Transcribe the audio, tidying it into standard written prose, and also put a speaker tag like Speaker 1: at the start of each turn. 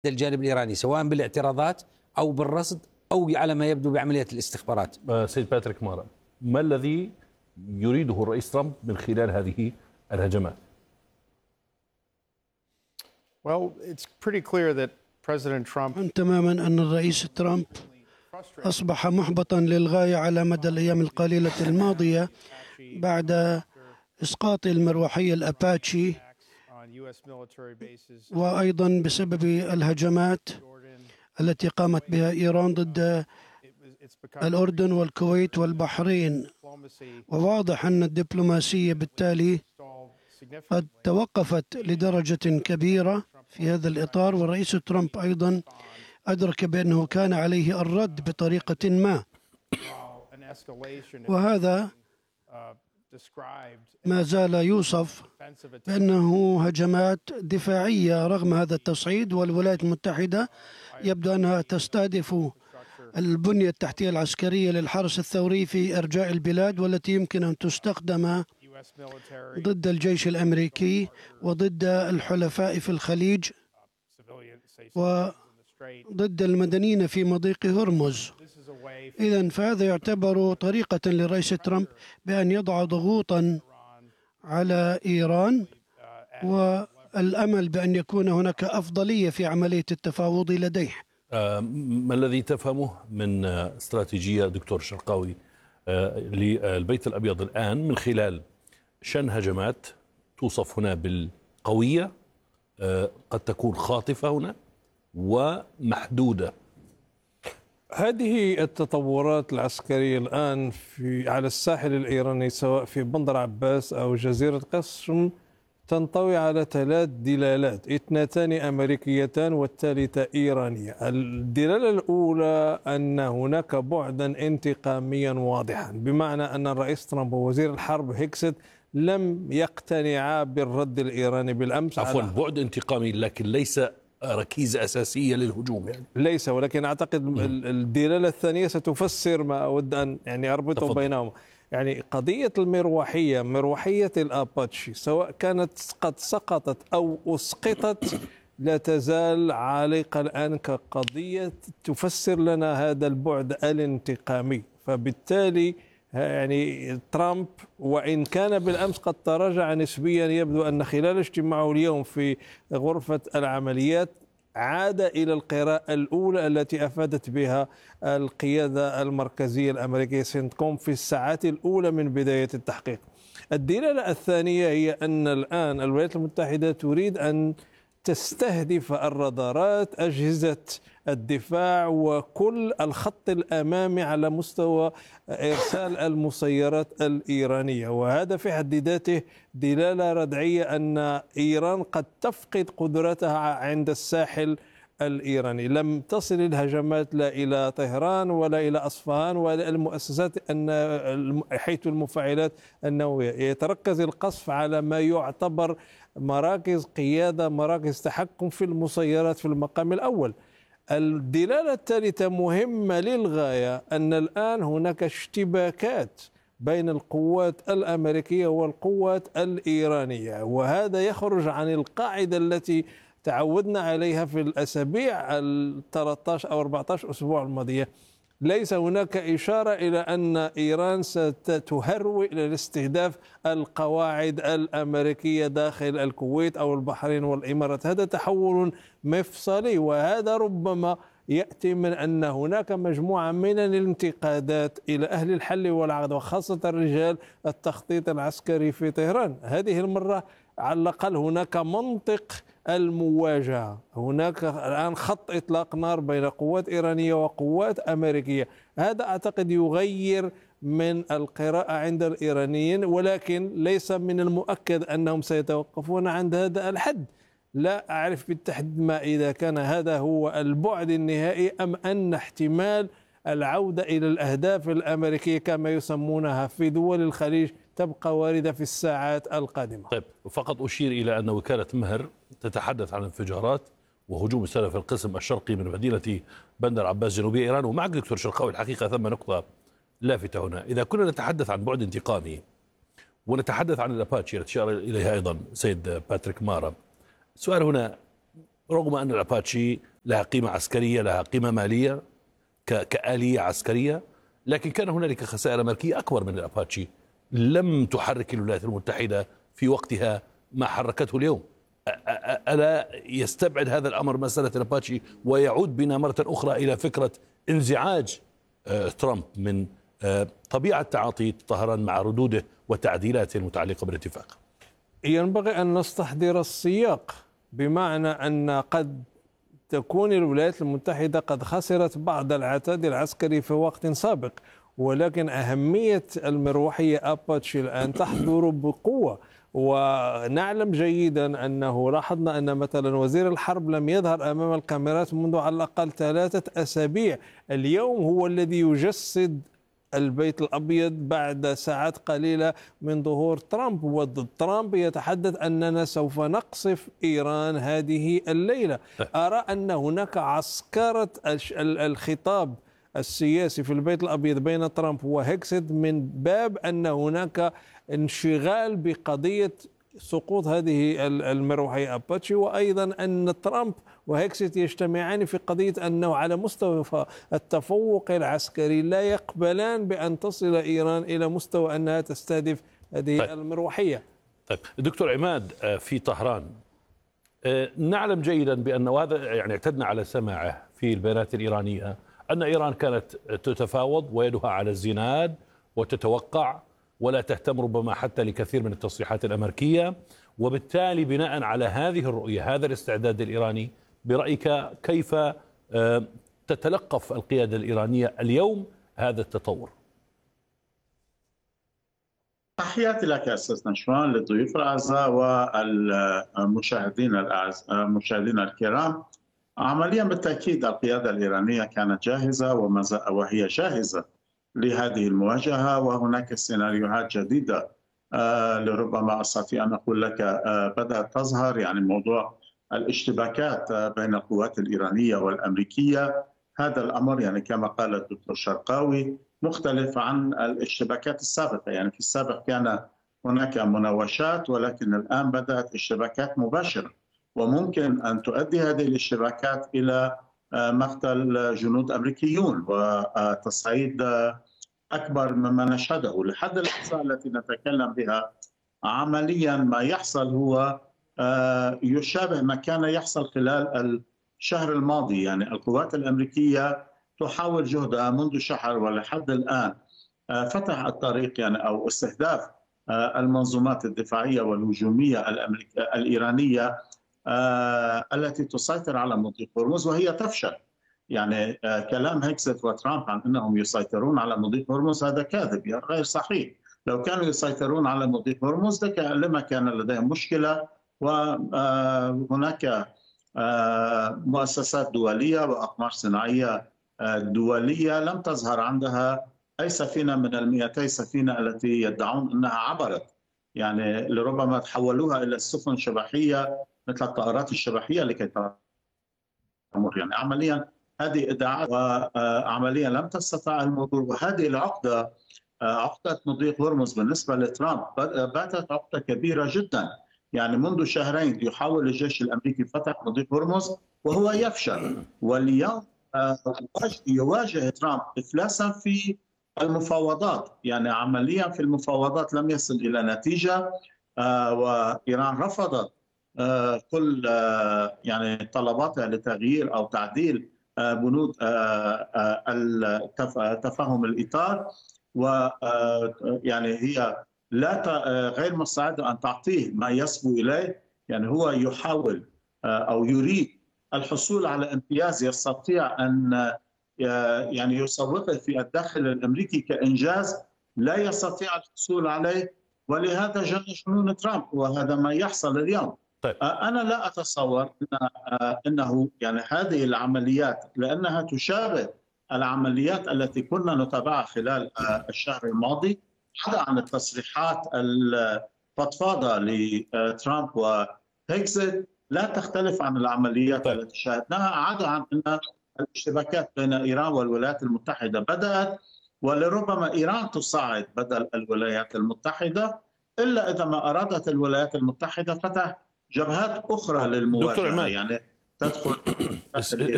Speaker 1: الجانب الإيراني، سواء بالاعتراضات أو بالرصد أو على ما يبدو بعملية الاستخبارات.
Speaker 2: سيد باتريك مارا، ما الذي يريده الرئيس ترامب من خلال هذه الهجمات؟
Speaker 3: تماما أن الرئيس ترامب أصبح محبطا للغاية على مدى الأيام القليلة الماضية بعد إسقاط المروحية الأباتشي، وأيضا بسبب الهجمات التي قامت بها إيران ضد الأردن والكويت والبحرين. وواضح أن الدبلوماسية بالتالي قد توقفت لدرجة كبيرة في هذا الإطار، والرئيس ترامب أيضا أدرك بأنه كان عليه الرد بطريقة ما، وهذا ما زال يوصف بأنه هجمات دفاعية رغم هذا التصعيد. والولايات المتحدة يبدو أنها تستهدف البنية التحتية العسكرية للحرس الثوري في أرجاء البلاد، والتي يمكن أن تستخدم ضد الجيش الأمريكي وضد الحلفاء في الخليج وضد المدنيين في مضيق هرمز. إذن فهذا يعتبر طريقة للرئيس ترامب بأن يضع ضغوطا على إيران، والأمل بأن يكون هناك أفضلية في عملية التفاوض لديه.
Speaker 2: ما الذي تفهمه من استراتيجية دكتور شرقاوي للبيت الأبيض الآن من خلال شن هجمات توصف هنا بالقوية، قد تكون خاطفة هنا ومحدودة؟
Speaker 4: هذه التطورات العسكرية الآن على الساحل الإيراني سواء في بندر عباس أو جزيرة قسم تنطوي على 3 دلالات، 2 أمريكيتان والثالثة إيرانية. الدلالة الأولى أن هناك بعدا انتقاميا واضحا، بمعنى أن الرئيس ترامب ووزير الحرب هيكست لم يقتنعا بالرد الإيراني بالأمس.
Speaker 2: عفوا، بعد انتقامي لكن ليس ركيزة أساسية للهجوم يعني.
Speaker 4: ليس، ولكن أعتقد الدلالة الثانية ستفسر ما أود أن أربطه بينهما. يعني قضية المروحية، مروحية الأباتشي، سواء كانت قد سقطت أو أسقطت لا تزال عالقة الآن كقضية تفسر لنا هذا البعد الانتقامي. فبالتالي يعني ترامب وإن كان بالأمس قد تراجع نسبيا، يبدو أن خلال اجتماعه اليوم في غرفة العمليات عاد إلى القراءة الأولى التي أفادت بها القيادة المركزية الأمريكية سنتكوم في الساعات الأولى من بداية التحقيق. الدلالة الثانية هي أن الآن الولايات المتحدة تريد أن تستهدف الرادارات، أجهزة الدفاع، وكل الخط الأمامي على مستوى إرسال المسيرات الإيرانية. وهذا في حد ذاته دلالة ردعية أن إيران قد تفقد قدرتها عند الساحل الإيراني. لم تصل الهجمات لا إلى طهران ولا إلى أصفهان ولا المؤسسات حيث المفاعلات النووية. يتركز القصف على ما يعتبر مراكز قيادة، مراكز تحكم في المسيرات في المقام الأول. الدلالة الثالثة مهمة للغاية، أن الآن هناك اشتباكات بين القوات الأمريكية والقوات الإيرانية، وهذا يخرج عن القاعدة التي تعودنا عليها في الأسابيع 13 أو 14 أسبوع الماضية. ليس هناك إشارة إلى أن إيران ستهرول إلى الاستهداف القواعد الأمريكية داخل الكويت أو البحرين والإمارات. هذا تحول مفصلي، وهذا ربما يأتي من أن هناك مجموعة من الانتقادات إلى أهل الحل والعقد وخاصة رجال التخطيط العسكري في طهران. هذه المرة على الأقل هناك منطق المواجهة، هناك الآن خط إطلاق نار بين قوات إيرانية وقوات أمريكية. هذا أعتقد يغير من القراءة عند الإيرانيين، ولكن ليس من المؤكد أنهم سيتوقفون عند هذا الحد. لا أعرف بالتحديد ما إذا كان هذا هو البعد النهائي أم أن احتمال العودة إلى الأهداف الأمريكية كما يسمونها في دول الخليج تبقى واردة في الساعات القادمة.
Speaker 2: طيب، فقط أشير إلى أن وكالة مهر تتحدث عن انفجارات وهجوم سنة في القسم الشرقي من مدينة بندر عباس جنوبي إيران. ومعك دكتور شرقاوي، الحقيقة ثم نقطة لافتة هنا. إذا كنا نتحدث عن بعد انتقامي ونتحدث عن الأباتشي التي أشار إليها أيضا سيد باتريك مارا، السؤال هنا، رغم أن الأباتشي لها قيمة عسكرية، لها قيمة مالية كآلية عسكرية، لكن كان هنالك خسائر أمريكية أكبر من الأباتشي لم تحرك الولايات المتحدة في وقتها ما حركته اليوم. ألا يستبعد هذا الأمر مسألة الأباتشي ويعود بنا مرة أخرى إلى فكرة انزعاج ترامب من طبيعة تعاطي طهران مع ردوده وتعديلاته المتعلقة بالاتفاق؟
Speaker 4: ينبغي أن نستحضر السياق، بمعنى أن قد تكون الولايات المتحدة قد خسرت بعض العتاد العسكري في وقت سابق، ولكن أهمية المروحية أباتشي الآن تحضر بقوة. ونعلم جيدا أنه لاحظنا أن مثلا وزير الحرب لم يظهر أمام الكاميرات منذ على الأقل 3 أسابيع. اليوم هو الذي يجسد البيت الأبيض بعد ساعات قليلة من ظهور ترامب، وترامب يتحدث أننا سوف نقصف إيران هذه الليلة. أرى أن هناك عسكرة الخطاب السياسي في البيت الأبيض بين ترامب وهيكسيت من باب أن هناك انشغال بقضية سقوط هذه المروحية أباتشي، وأيضا أن ترامب وهيكسيت يجتمعان في قضية أنه على مستوى التفوق العسكري لا يقبلان بأن تصل إيران إلى مستوى أنها تستهدف هذه المروحية.
Speaker 2: طيب دكتور عماد، في طهران نعلم جيدا بأن، وهذا يعني اعتدنا على سماعه في البيانات الإيرانية، أن إيران كانت تتفاوض ويدها على الزناد وتتوقع ولا تهتم ربما حتى لكثير من التصريحات الأمريكية، وبالتالي بناء على هذه الرؤية، هذا الاستعداد الإيراني، برأيك كيف تتلقف القيادة الإيرانية اليوم هذا التطور؟
Speaker 5: تحياتي لك أستاذ نشوان، للضيوف الأعزاء والمشاهدين الكرام. عمليا بالتأكيد القيادة الإيرانية كانت جاهزة وهي جاهزة لهذه المواجهة، وهناك سيناريوهات جديدة لربما أستطيع أن أقول لك بدأت تظهر، يعني موضوع الاشتباكات بين القوات الإيرانية والأمريكية. هذا الأمر يعني كما قال الدكتور شرقاوي مختلف عن الاشتباكات السابقة. يعني في السابق كان هناك مناوشات، ولكن الآن بدأت اشتباكات مباشرة، وممكن أن تؤدي هذه الاشتباكات إلى مقتل جنود أمريكيون وتصعيد أكبر مما نشهده. لحد اللحظة التي نتكلم بها عمليا ما يحصل هو يشابه ما كان يحصل خلال الشهر الماضي. يعني القوات الأمريكية تحاول جهدها منذ شهر ولحد الآن فتح الطريق، يعني أو استهداف المنظومات الدفاعية والهجومية الإيرانية التي تسيطر على مضيق هرمز، وهي تفشل. يعني كلام هيكسيت وترامب عن أنهم يسيطرون على مضيق هرمز هذا كاذب، يعني غير صحيح. لو كانوا يسيطرون على مضيق هرمز لما كان لديهم مشكلة، وهناك مؤسسات دولية وأقمار صناعية دولية لم تظهر عندها أي سفينة من 200 سفينة التي يدعون أنها عبرت. يعني لربما تحولوها إلى السفن شبحية مثل الطائرات الشبحية لكي تمر. يعني عمليا هذه ادعاءات، وعمليا لم تستطع المرور. وهذه العقدة، عقدة مضيق هرمز بالنسبة لترامب باتت عقدة كبيرة جدا. يعني منذ شهرين يحاول الجيش الأمريكي فتح مضيق هرمز وهو يفشل، واليوم يواجه ترامب إفلاسا في المفاوضات. يعني عمليا في المفاوضات لم يصل إلى نتيجة، وإيران رفضت كل يعني طلباتها لتغيير أو تعديل بنود تفاهم الإطار، ويعني هي غير مستعدة أن تعطيه ما يصبو إليه. يعني هو يحاول أو يريد الحصول على امتياز يستطيع أن يعني يسوقه في الداخل الأمريكي كإنجاز لا يستطيع الحصول عليه، ولهذا جاء جنون ترامب، وهذا ما يحصل اليوم.
Speaker 2: طيب.
Speaker 5: أنا لا أتصور أنه يعني هذه العمليات، لأنها تشابه العمليات التي كنا نتابعها خلال الشهر الماضي، عدا عن التصريحات الفضفاضة لترامب وهيكسيت لا تختلف عن العمليات التي شاهدناها، عدا عن أن الاشتباكات بين إيران والولايات المتحدة بدأت، ولربما إيران تصعد بدل الولايات المتحدة، إلا إذا ما أرادت الولايات المتحدة فتح جبهات أخرى للمواجهة، يعني تدخل